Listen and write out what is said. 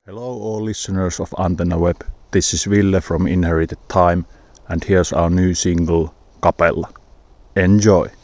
Hello all listeners of Antenna Web, this is Ville from Inherited Time and here's our new single, Capella. Enjoy!